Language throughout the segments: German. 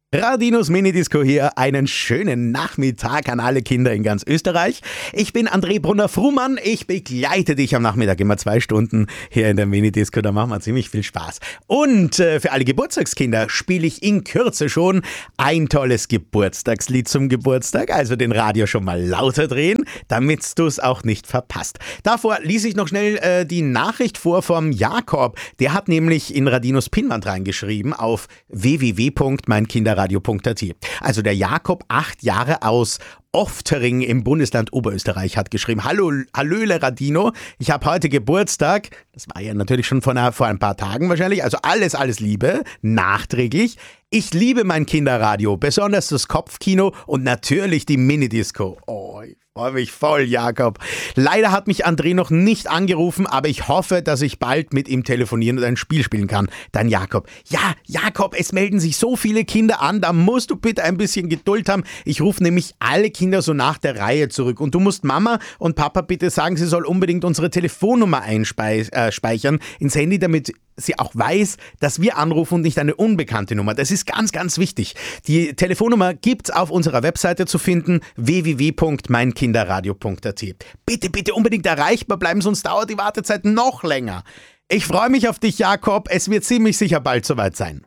Radinos Minidisco hier. Einen schönen Nachmittag an alle Kinder in ganz Österreich. Ich bin André Brunner-Frumann. Ich begleite dich am Nachmittag immer 2 Stunden hier in der Minidisco. Da machen wir ziemlich viel Spaß. Und für alle Geburtstagskinder spiele ich in Kürze schon ein tolles Geburtstagslied zum Geburtstag. Also den Radio schon mal lauter drehen, damit du es auch nicht verpasst. Davor lese ich noch schnell die Nachricht vor vom Jakob. Der hat nämlich in Radinos Pinnwand reingeschrieben auf www.meinkinderradio.at. Also der Jakob, 8 Jahre aus Oftering im Bundesland Oberösterreich, hat geschrieben: Hallöle Radino, ich habe heute Geburtstag. Das war ja natürlich schon vor ein paar Tagen wahrscheinlich. Also alles Liebe, nachträglich. Ich liebe mein Kinderradio, besonders das Kopfkino und natürlich die Minidisco. Oh, ich freue mich voll, Jakob. Leider hat mich André noch nicht angerufen, aber ich hoffe, dass ich bald mit ihm telefonieren und ein Spiel spielen kann. Dann Jakob. Ja, Jakob, es melden sich so viele Kinder an, da musst du bitte ein bisschen Geduld haben. Ich rufe nämlich alle Kinder so nach der Reihe zurück. Und du musst Mama und Papa bitte sagen, sie soll unbedingt unsere Telefonnummer speichern ins Handy, damit sie auch weiß, dass wir anrufen und nicht eine unbekannte Nummer. Das ist ganz, ganz wichtig. Die Telefonnummer gibt's auf unserer Webseite zu finden, www.meinkinderradio.at. Bitte unbedingt erreichbar bleiben, sonst dauert die Wartezeit noch länger. Ich freue mich auf dich, Jakob. Es wird ziemlich sicher bald soweit sein.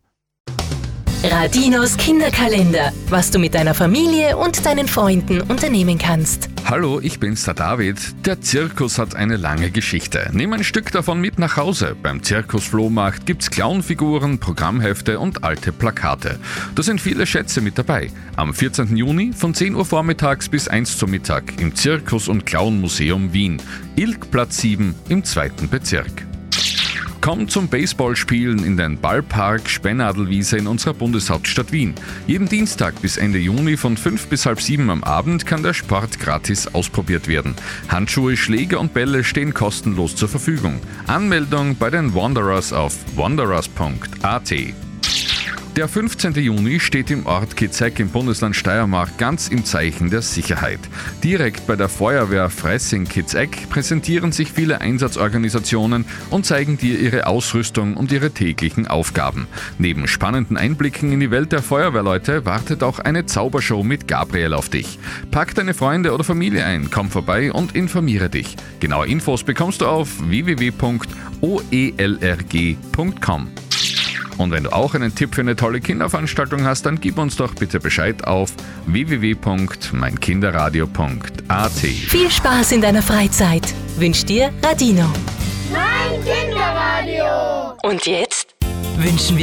Radinos Kinderkalender, was du mit deiner Familie und deinen Freunden unternehmen kannst. Hallo, ich bin's, der David. Der Zirkus hat eine lange Geschichte. Nimm ein Stück davon mit nach Hause. Beim Zirkus-Flohmarkt gibt's Clownfiguren, Programmhefte und alte Plakate. Da sind viele Schätze mit dabei. Am 14. Juni von 10 Uhr vormittags bis 1 zum Mittag im Zirkus- und Clown-Museum Wien. Ilkplatz 7 im 2. Bezirk. Komm zum Baseballspielen in den Ballpark Spennadelwiese in unserer Bundeshauptstadt Wien. Jeden Dienstag bis Ende Juni von 5 bis halb 7 am Abend kann der Sport gratis ausprobiert werden. Handschuhe, Schläger und Bälle stehen kostenlos zur Verfügung. Anmeldung bei den Wanderers auf wanderers.at. Der 15. Juni steht im Ort Kitzek im Bundesland Steiermark ganz im Zeichen der Sicherheit. Direkt bei der Feuerwehr Freising-Kitzek präsentieren sich viele Einsatzorganisationen und zeigen dir ihre Ausrüstung und ihre täglichen Aufgaben. Neben spannenden Einblicken in die Welt der Feuerwehrleute wartet auch eine Zaubershow mit Gabriel auf dich. Pack deine Freunde oder Familie ein, komm vorbei und informiere dich. Genaue Infos bekommst du auf www.oelrg.com. Und wenn du auch einen Tipp für eine tolle Kinderveranstaltung hast, dann gib uns doch bitte Bescheid auf www.meinkinderradio.at. Viel Spaß in deiner Freizeit wünscht dir Radino. Mein Kinderradio! Und jetzt wünschen wir